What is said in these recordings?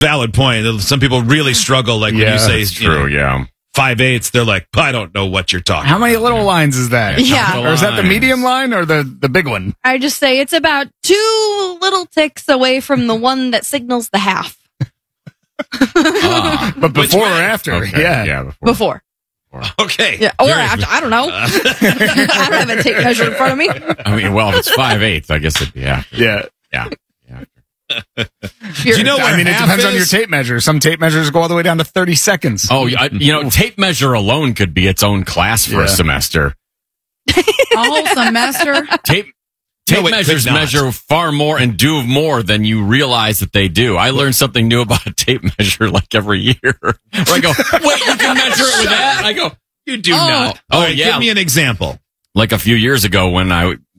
Valid point. Some people really struggle, like when you say true, 5/8, they're like, I don't know what you're talking How many about. little lines is that? Yeah. Or is that the medium line or the big one? I just say it's about 2 little ticks away from the one that signals the half. But before or after? Okay. Yeah. Before. Okay. Yeah. Or after. I don't know. I don't have a tape measure in front of me. I mean, well, if it's 5/8, I guess it'd be after. Yeah. Yeah. Do you know where I mean, it half depends on is? your tape measure. Some tape measures go all the way down to 30 seconds. Oh, tape measure alone could be its own class for a semester. A whole semester? Tape No, it measures could not. measure far more and do more than you realize that they do. I learn something new about a tape measure like every year. Where I go, wait, you can measure it with that? And I go, You do not. Oh, All right, yeah. Give me an example. like a few years ago when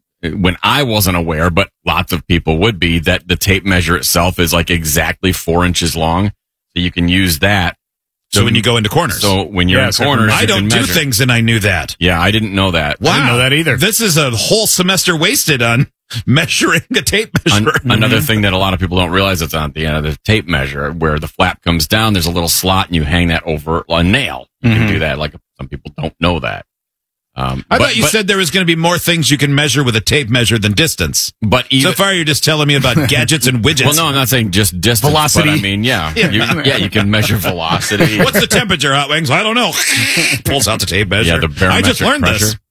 I wasn't aware, but lots of people would be, that the tape measure itself is like exactly 4 inches long. So you can use that. So when you go into corners. So when you're in corners, I you don't can do measure. things, and I knew that. Yeah, I didn't know that. Wow. I didn't know that either. This is a whole semester wasted on measuring a tape measure. Another thing that a lot of people don't realize, it's on the end of the tape measure where the flap comes down. There's a little slot, and you hang that over a nail. You can do that. Like, some people don't know that. I thought you said there was going to be more things you can measure with a tape measure than distance. But So far, you're just telling me about gadgets and widgets. well, no, I'm not saying just distance. Velocity. But I mean, you can measure velocity. What's the temperature, Hot Wings? I don't know. Pulls out the tape measure. Yeah, the I just barometric learned pressure. this.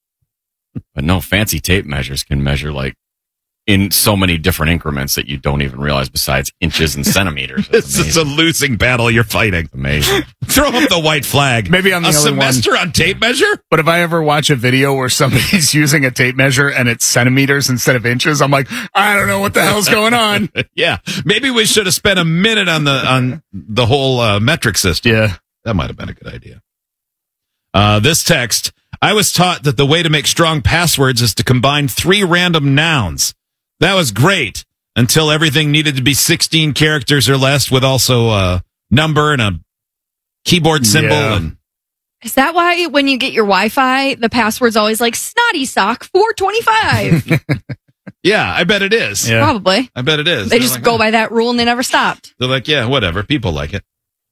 But no, fancy tape measures can measure like in so many different increments that you don't even realize, besides inches and centimeters. This is a losing battle you're fighting. Amazing. Throw up the white flag. Maybe I'm the a only semester on tape measure? But if I ever watch a video where somebody's using a tape measure and it's centimeters instead of inches, I'm like, I don't know what the hell's going on. Yeah. Maybe we should have spent a minute on the whole metric system. Yeah. That might have been a good idea. This text, I was taught that the way to make strong passwords is to combine 3 random nouns. That was great until everything needed to be 16 characters or less, with also a number and a keyboard symbol. Yeah. And Is that why when you get your Wi-Fi, the password's always like Snotty Sock 425? yeah, I bet it is. Yeah. Probably. I bet it is. They They're just like, go "Oh." by that rule and they never stopped. They're like, yeah, whatever. People like it.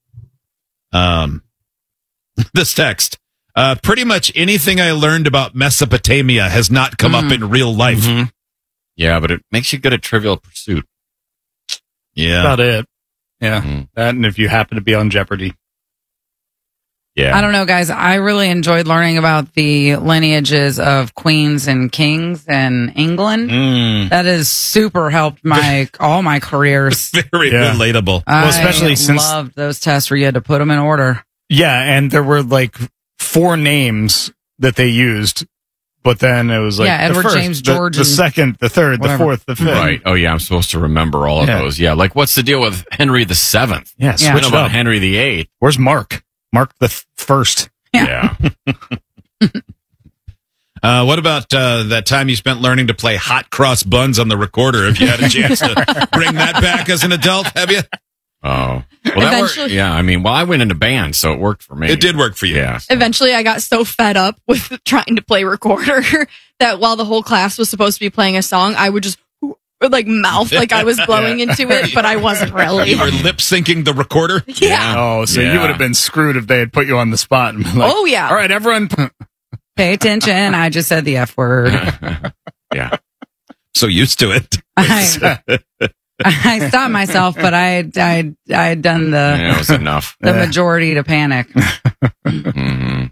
This text. Pretty much anything I learned about Mesopotamia has not come up in real life. Mhm. Yeah, but it makes you good at Trivial Pursuit. Yeah. About it. Yeah. Mhm. That, and if you happen to be on Jeopardy. Yeah. I don't know, guys. I really enjoyed learning about the lineages of queens and kings in England. That has super helped all my careers. Very Yeah. relatable. I especially since- loved those tests where you had to put them in order. Yeah. And there were like 4 names that they used, but then it was like Yeah, the Edward first, James the George, the and second, the third, whatever. the fourth, the fifth. Right. Oh, yeah. I'm supposed to remember all of Yeah. those. Yeah. Like, what's the deal with Henry the Seventh? Yeah. Yeah. Switch What it about up. Henry the Eighth? Where's Mark? Mark the first. Yeah. What about that time you spent learning to play hot cross buns on the recorder? If you had a chance to bring that back as an adult, have you? Oh. Well, that worked. Eventually- Yeah. I mean, well, I went into band, so it worked for me. It did work for you. Yeah. Eventually, I got so fed up with trying to play recorder that while the whole class was supposed to be playing a song, I would just like mouth like I was blowing into it, but I wasn't really. You were lip syncing the recorder. Yeah. Oh, so Yeah. you would have been screwed if they had put you on the spot. And been like, Oh, yeah. All right, everyone. Pay attention. I just said the F word. Yeah. So used to it. I stopped myself, but I had done Yeah, it was enough. the majority to panic. Mhm.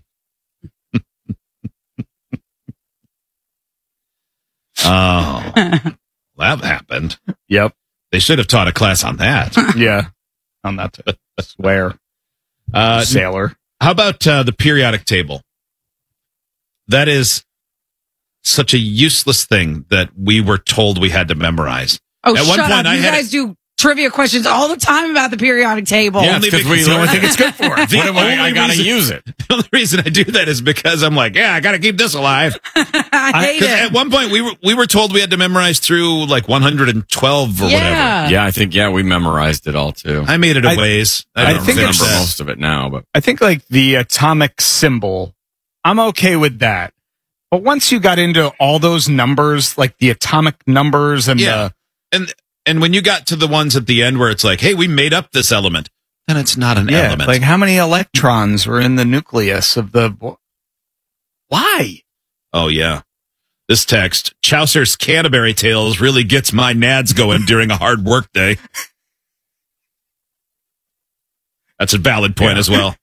Oh, that happened. Yep. They should have taught a class on that. Yeah. I'm not to swear. Sailor. How about the periodic table? That is such a useless thing that we were told we had to memorize. Oh, At one shut point, up. I You had guys do trivia questions all the time about the periodic table. Yeah, Only because because we the learned only thing it's good for. The What am I only gotta reason- use it. The only reason I do that is because I'm like, yeah, I got to keep this alive. I hate Because it. at one point we were told we had to memorize through like 112 or whatever. Yeah. Yeah, I think, we memorized it all too. I made it a ways. I don't don't think remember it's- most of it now, but I think like the atomic symbol, I'm okay with that. But once you got into all those numbers, like the atomic numbers and Yeah. And And when you got to the ones at the end where it's like, hey, we made up this element, then it's not an element. Like how many electrons were in the nucleus of the... Why? Oh, yeah. This text, Chaucer's Canterbury Tales really gets my nads going during a hard work day. That's a valid point as well.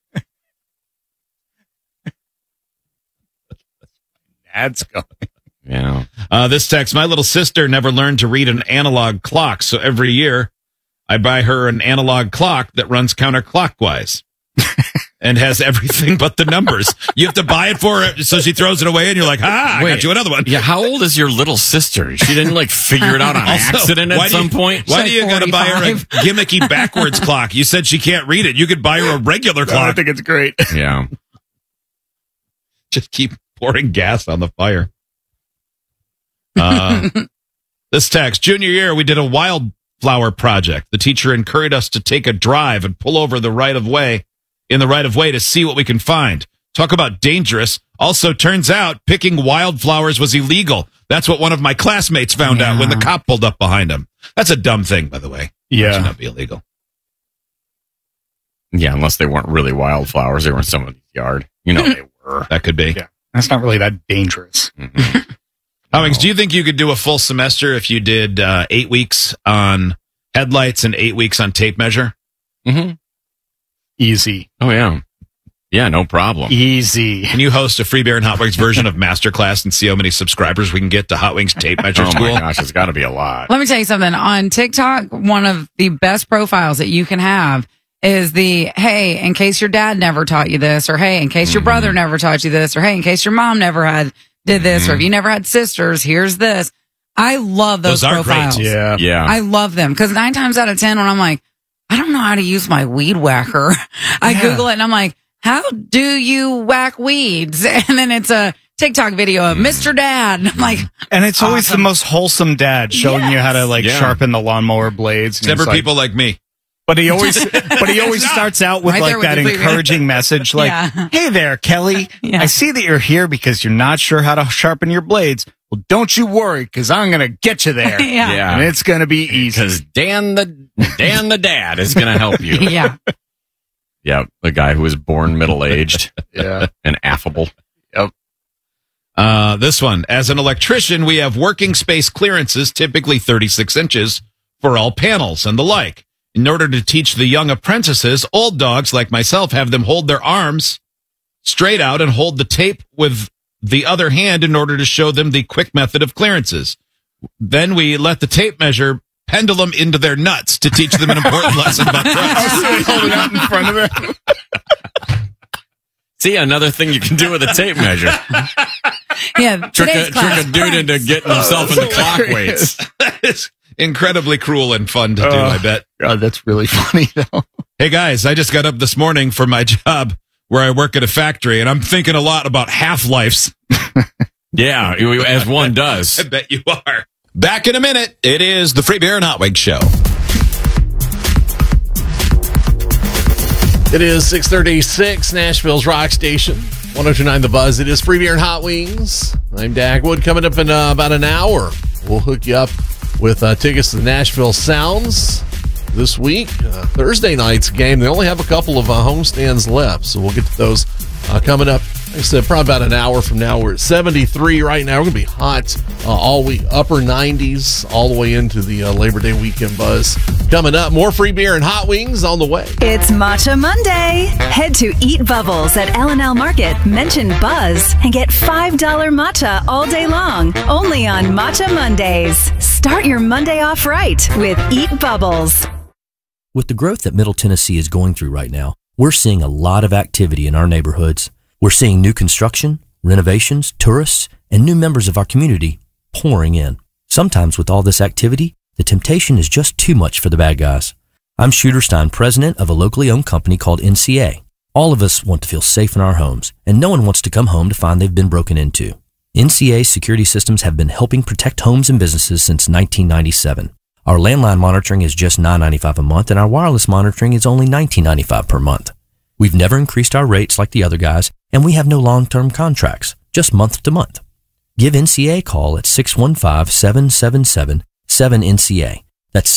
Nads going. Yeah. This text, my little sister never learned to read an analog clock, so every year I buy her an analog clock that runs counterclockwise and has everything but the numbers. You have to buy it for her, so she throws it away, and you're like, I got you another one. Yeah, how old is your little sister? She didn't like figure it out on accident at some point? Why do you got to buy her a gimmicky backwards clock? You said she can't read it. You could buy her a regular clock. I think it's great. Yeah. Just keep pouring gas on the fire. This text, junior year, we did a wildflower project. The teacher encouraged us to take a drive and pull over in the right of way to see what we can find. Talk about dangerous. Also, turns out picking wildflowers was illegal. That's what one of my classmates found out when the cop pulled up behind him. That's a dumb thing, by the way. That should not be illegal. Yeah, unless they weren't really wildflowers. They were in somebody's yard. You know they were. That could be. Yeah. That's not really that dangerous. Mm-hmm. Howings, do you think you could do a full semester if you did 8 weeks on headlights and 8 weeks on tape measure? Mm-hmm. Easy. Oh, yeah. Yeah, no problem. Easy. Can you host a Free Beer and Hot Wings version of Masterclass and see how many subscribers we can get to Hot Wings Tape Measure School? Oh, my gosh, it's got to be a lot. Let me tell you something. On TikTok, one of the best profiles that you can have is the, hey, in case your dad never taught you this, or hey, in case your brother never taught you this, or hey, in case your mom never did this, or if you never had sisters, here's this. I love those profiles. Great. Yeah. I love them because 9 times out of 10, when I'm like, I don't know how to use my weed whacker, I Google it and I'm like, how do you whack weeds? And then it's a TikTok video of Mr. Dad. I'm like, and it's always the most wholesome dad showing you how to sharpen the lawnmower blades. Except for people like me. But he always starts out with Right like that encouraging message, like, "Hey there, Kelly. I see that you're here because you're not sure how to sharpen your blades. Well, don't you worry, because I'm gonna get you there. Yeah. And it's gonna be easy. Because Dan the dad is going to help you. yeah. Yeah, the guy who was born middle-aged and affable. Yep. This one, as an electrician, we have working space clearances, typically 36 inches, for all panels and the like. In order to teach the young apprentices, old dogs like myself have them hold their arms straight out and hold the tape with the other hand in order to show them the quick method of clearances. Then we let the tape measure pendulum into their nuts to teach them an important lesson about trust. Hold it out in front of them. See, another thing you can do with a tape measure. Yeah. Trick a dude into getting himself into clock weights. That is incredibly cruel and fun to do, I bet. God, that's really funny, though. Hey, guys, I just got up this morning for my job where I work at a factory, and I'm thinking a lot about half-lives. Yeah, as one does. I bet you are. Back in a minute. It is the Free Beer and Hot Wings Show. It is 6:36, Nashville's Rock Station, 102.9 The Buzz. It is Free Beer and Hot Wings. I'm Dagwood. Coming up in about an hour, we'll hook you up with tickets to the Nashville Sounds this week. Thursday night's game. They only have a couple of homestands left, so we'll get to those coming up. Like I said, probably about an hour from now. We're at 73 right now. We're going to be hot all week, upper 90s, all the way into the Labor Day weekend buzz. Coming up, more Free Beer and Hot Wings on the way. It's Matcha Monday. Head to Eat Bubbles at L&L Market, mention Buzz, and get $5 matcha all day long. Only on Matcha Mondays. Start your Monday off right with Eat Bubbles. With the growth that Middle Tennessee is going through right now, we're seeing a lot of activity in our neighborhoods. We're seeing new construction, renovations, tourists, and new members of our community pouring in. Sometimes with all this activity, the temptation is just too much for the bad guys. I'm Shooter Stein, president of a locally owned company called NCA. All of us want to feel safe in our homes, and no one wants to come home to find they've been broken into. NCA security systems have been helping protect homes and businesses since 1997. Our landline monitoring is just $9.95 a month, and our wireless monitoring is only $19.95 per month. We've never increased our rates like the other guys, and we have no long-term contracts, just month to month. Give NCA a call at 615-777-7NCA. That's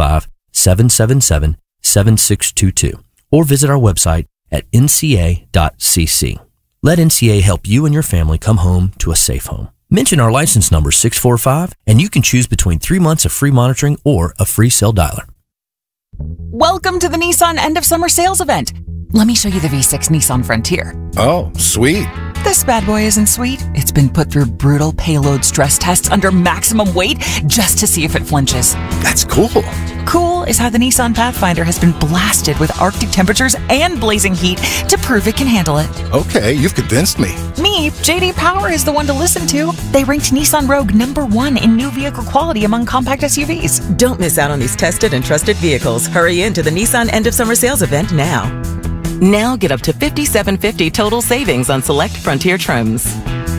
615-777-7622. Or visit our website at nca.cc. Let NCA help you and your family come home to a safe home. Mention our license number 645 and you can choose between 3 months of free monitoring or a free cell dialer. Welcome to the Nissan End of Summer Sales Event. Let me show you the V6 Nissan Frontier. Oh, sweet. This bad boy isn't sweet. It's been put through brutal payload stress tests under maximum weight just to see if it flinches. That's cool. Cool is how the Nissan Pathfinder has been blasted with Arctic temperatures and blazing heat to prove it can handle it. Okay, you've convinced me. Me, JD Power is the one to listen to. They ranked Nissan Rogue #1 in new vehicle quality among compact SUVs. Don't miss out on these tested and trusted vehicles. Hurry into the Nissan End of Summer Sales Event now. Now get up to $5,750 total savings on select Frontier trims.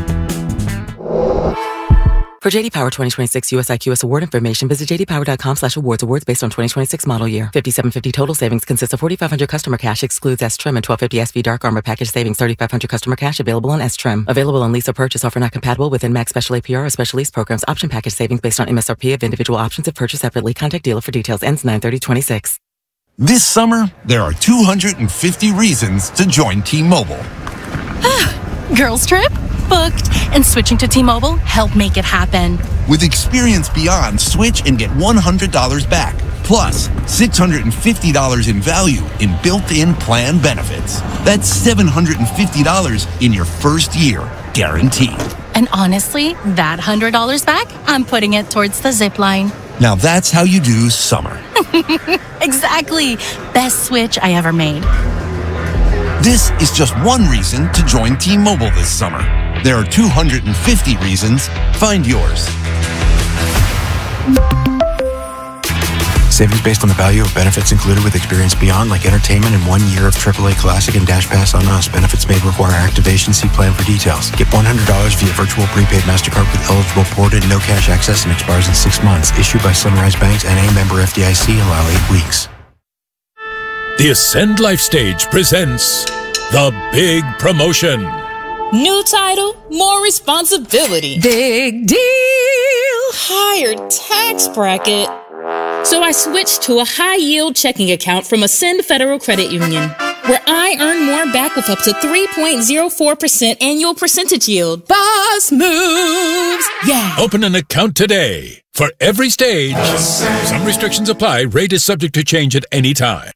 For JD Power 2026 US IQS award information, visit jdpower.com/awards. Awards based on 2026 model year. $5,750 total savings consists of $4,500 customer cash, excludes S trim, and $1,250 SV Dark Armor package savings. $3,500 customer cash available on S trim. Available on lease or purchase. Offer not compatible with NMAX special APR or special lease programs. Option package savings based on MSRP of individual options if purchased separately. Contact dealer for details. Ends 9/30/26. This summer, there are 250 reasons to join T-Mobile. Girls trip? Booked. And switching to T-Mobile helped make it happen. With Experience Beyond, switch and get $100 back. Plus, $650 in value in built-in plan benefits. That's $750 in your first year, guaranteed. And honestly, that $100 back, I'm putting it towards the zip line. Now that's how you do summer. Exactly. Best switch I ever made. This is just one reason to join T-Mobile this summer. There are 250 reasons. Find yours. Savings based on the value of benefits included with Experience Beyond, like entertainment and 1 year of AAA Classic and Dash Pass on us. Benefits may require activation. See plan for details. Get $100 via virtual prepaid MasterCard with eligible ported, no cash access, and expires in 6 months. Issued by Sunrise Banks, N.A. member FDIC. Allow 8 weeks. The Ascend Life Stage presents The Big Promotion. New title, more responsibility. Big deal. Higher tax bracket. So I switched to a high-yield checking account from Ascend Federal Credit Union, where I earn more back with up to 3.04% annual percentage yield. Boss moves! Yeah! Open an account today. For every stage, some restrictions apply. Rate is subject to change at any time.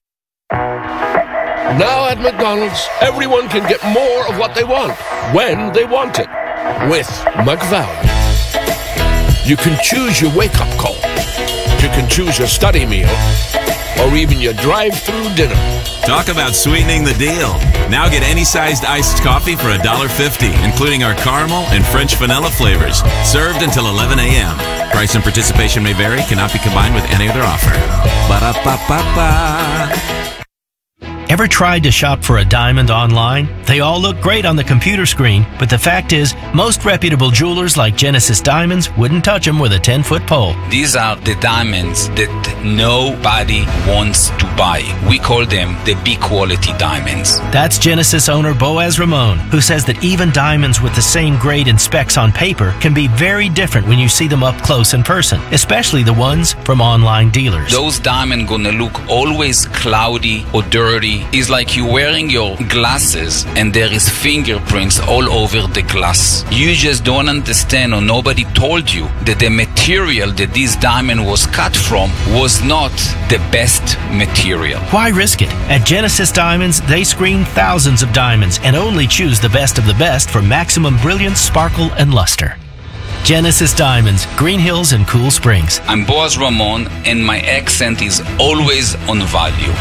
Now at McDonald's, everyone can get more of what they want, when they want it, with McValue. You can choose your wake-up call. You can choose your study meal, or even your drive-through dinner. Talk about sweetening the deal. Now get any sized iced coffee for $1.50, including our caramel and French vanilla flavors, served until 11 a.m. Price and participation may vary, cannot be combined with any other offer. Ba-da-ba-ba-ba. Ever tried to shop for a diamond online? They all look great on the computer screen, but the fact is, most reputable jewelers like Genesis Diamonds wouldn't touch them with a 10-foot pole. These are the diamonds that nobody wants to buy. We call them the B-quality diamonds. That's Genesis owner Boaz Ramon, who says that even diamonds with the same grade and specs on paper can be very different when you see them up close in person, especially the ones from online dealers. Those diamonds gonna look always cloudy or dirty. It's like you're wearing your glasses and there is fingerprints all over the glass. You just don't understand, or nobody told you that the material that this diamond was cut from was not the best material. Why risk it? At Genesis Diamonds, they screen thousands of diamonds and only choose the best of the best for maximum brilliance, sparkle, and luster. Genesis Diamonds, Green Hills and Cool Springs. I'm Boaz Ramon, and my accent is always on value.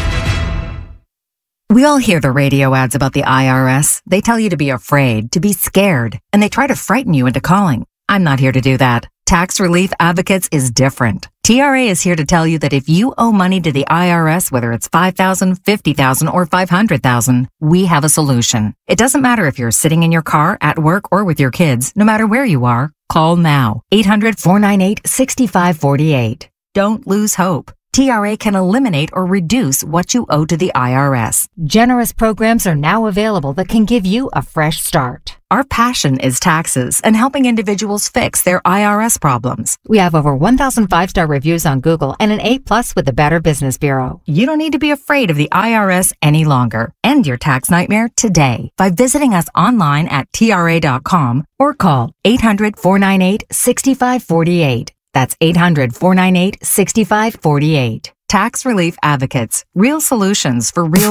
We all hear the radio ads about the IRS. They tell you to be afraid, to be scared, and they try to frighten you into calling. I'm not here to do that. Tax Relief Advocates is different. TRA is here to tell you that if you owe money to the IRS, whether it's $5,000, $50,000, or $500,000, we have a solution. It doesn't matter if you're sitting in your car, at work, or with your kids. No matter where you are, call now. 800-498-6548. Don't lose hope. TRA can eliminate or reduce what you owe to the IRS. Generous programs are now available that can give you a fresh start. Our passion is taxes and helping individuals fix their IRS problems. We have over 1,000 5-star reviews on Google and an A+ with the Better Business Bureau. You don't need to be afraid of the IRS any longer. End your tax nightmare today by visiting us online at TRA.com or call 800-498-6548. That's 800-498-6548. Tax Relief Advocates. Real solutions for real